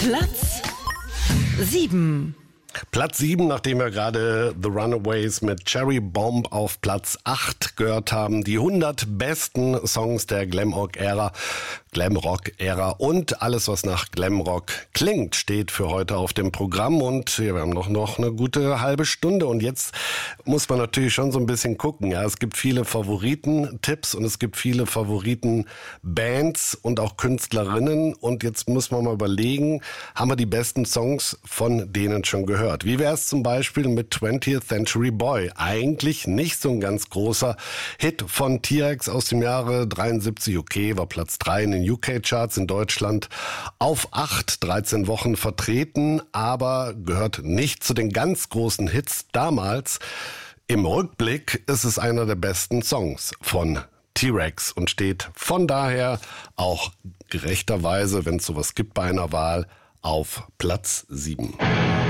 Platz 7. Platz 7, nachdem wir gerade The Runaways mit Cherry Bomb auf Platz 8 gehört haben. Die 100 besten Songs der Glamrock-Ära und alles, was nach Glamrock klingt, steht für heute auf dem Programm. Und wir haben noch eine gute halbe Stunde. Und jetzt muss man natürlich schon so ein bisschen gucken. Ja, es gibt viele Favoritentipps und es gibt viele Favoritenbands und auch Künstlerinnen. Und jetzt muss man mal überlegen, haben wir die besten Songs von denen schon gehört? Wie wäre es zum Beispiel mit 20th Century Boy? Eigentlich nicht so ein ganz großer Hit von T-Rex aus dem Jahre 73. Okay, war Platz 3 in den UK-Charts in Deutschland auf 8, 13 Wochen vertreten, aber gehört nicht zu den ganz großen Hits damals. Im Rückblick ist es einer der besten Songs von T-Rex und steht von daher auch gerechterweise, wenn es sowas gibt bei einer Wahl, auf Platz 7.